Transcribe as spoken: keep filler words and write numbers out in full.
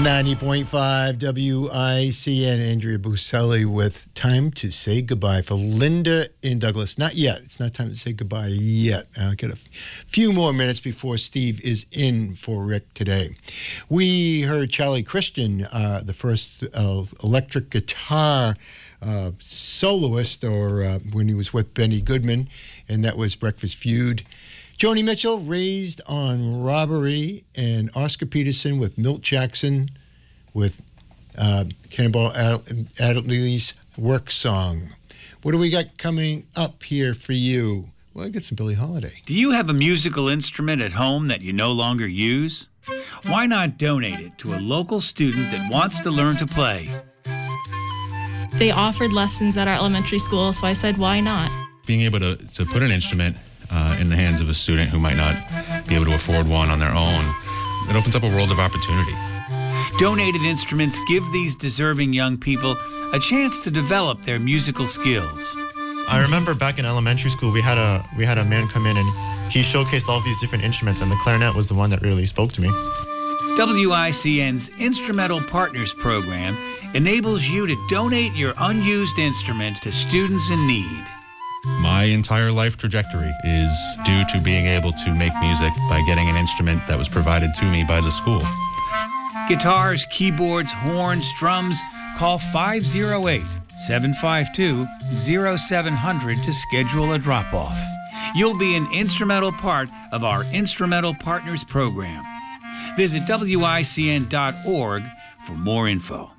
ninety point five W I C N. Andrea Bocelli with Time to Say Goodbye for Linda in Douglas. Not yet. It's not time to say goodbye yet. I'll get a f- few more minutes before Steve is in for Rick today. We heard Charlie Christian, uh, the first uh, electric guitar uh, soloist, or uh, when he was with Benny Goodman, and that was Breakfast Feud. Joni Mitchell, Raised on Robbery, and Oscar Peterson with Milt Jackson with uh, Cannonball Adderley's Work Song. What do we got coming up here for you? Well, I got some Billie Holiday. Do you have a musical instrument at home that you no longer use? Why not donate it to a local student that wants to learn to play? They offered lessons at our elementary school, so I said, why not? Being able to, to put an instrument Uh, in the hands of a student who might not be able to afford one on their own, it opens up a world of opportunity. Donated instruments give these deserving young people a chance to develop their musical skills. I remember back in elementary school, we had a we had a man come in and he showcased all these different instruments, and the clarinet was the one that really spoke to me. W I C N's Instrumental Partners Program enables you to donate your unused instrument to students in need. My entire life trajectory is due to being able to make music by getting an instrument that was provided to me by the school. Guitars, keyboards, horns, drums. Call five oh eight, seven five two, oh seven hundred to schedule a drop-off. You'll be an instrumental part of our Instrumental Partners Program. Visit W I C N dot org for more info.